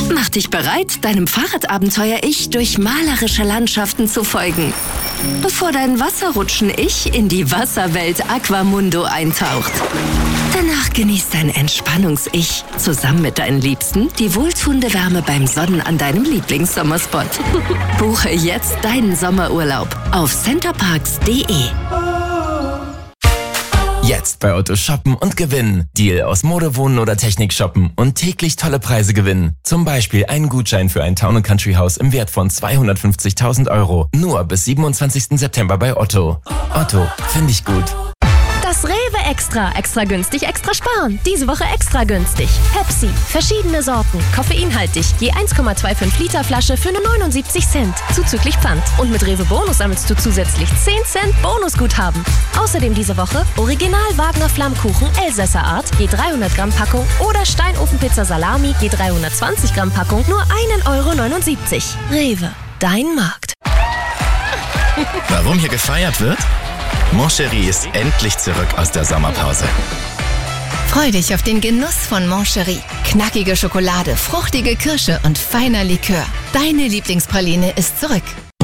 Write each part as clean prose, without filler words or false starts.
Mach dich bereit, deinem Fahrradabenteuer-Ich durch malerische Landschaften zu folgen, bevor dein Wasserrutschen-Ich in die Wasserwelt Aquamundo eintaucht. Danach genießt dein Entspannungs-Ich zusammen mit deinen Liebsten die wohltuende Wärme beim Sonnen an deinem Lieblingssommerspot. Buche jetzt deinen Sommerurlaub auf centerparks.de. Jetzt bei Otto shoppen und gewinnen. Deal aus Mode, Wohnen oder Technik shoppen und täglich tolle Preise gewinnen. Zum Beispiel einen Gutschein für ein Town & Country Haus im Wert von 250.000 €. Nur bis 27. September bei Otto. Otto, finde ich gut. Das Rewe Extra. Extra günstig, extra sparen. Diese Woche extra günstig. Pepsi. Verschiedene Sorten. Koffeinhaltig. Je 1,25 Liter Flasche für nur 79 Cent. Zuzüglich Pfand. Und mit Rewe Bonus sammelst du zusätzlich 10 Cent Bonusguthaben. Außerdem diese Woche Original Wagner Flammkuchen Elsässer Art. Je 300 Gramm Packung. Oder Steinofenpizza Salami. Je 320 Gramm Packung. Nur 1,79 €. Rewe. Dein Markt. Warum hier gefeiert wird? Moncherie ist endlich zurück aus der Sommerpause. Freu dich auf den Genuss von Moncherie. Knackige Schokolade, fruchtige Kirsche und feiner Likör. Deine Lieblingspraline ist zurück.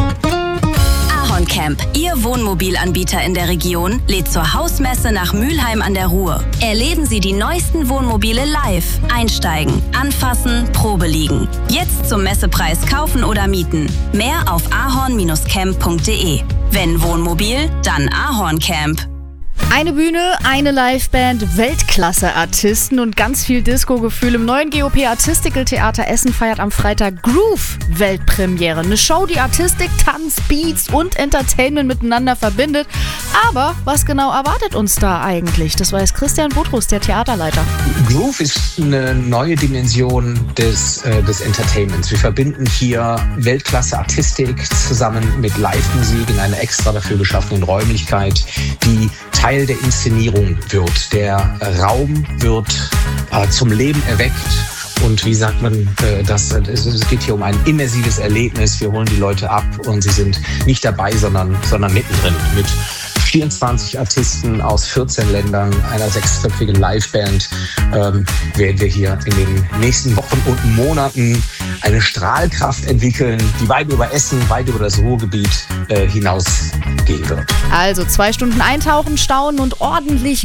Ahorn Camp, Ihr Wohnmobilanbieter in der Region, lädt zur Hausmesse nach Mülheim an der Ruhr. Erleben Sie die neuesten Wohnmobile live. Einsteigen, anfassen, Probe liegen. Jetzt zum Messepreis kaufen oder mieten. Mehr auf ahorn-camp.de. Wenn Wohnmobil, dann Ahorn Camp. Eine Bühne, eine Liveband, Weltklasse-Artisten und ganz viel Disco-Gefühl. Im neuen GOP Artistical Theater Essen feiert am Freitag Groove Weltpremiere. Eine Show, die Artistik, Tanz, Beats und Entertainment miteinander verbindet. Aber was genau erwartet uns da eigentlich? Das weiß Christian Butrus, der Theaterleiter. Groove ist eine neue Dimension des Entertainments. Wir verbinden hier Weltklasse-Artistik zusammen mit Live-Musik in einer extra dafür geschaffenen Räumlichkeit, die Teil der Inszenierung wird. Der Raum wird zum Leben erweckt. Und wie sagt man, es geht hier um ein immersives Erlebnis. Wir holen die Leute ab und sie sind nicht dabei, sondern mittendrin. Mit 24 Artisten aus 14 Ländern, einer 6-köpfigen Liveband, werden wir hier in den nächsten Wochen und Monaten eine Strahlkraft entwickeln, die weit über Essen, weit über das Ruhrgebiet hinausgehen wird. Also 2 Stunden eintauchen, staunen und ordentlich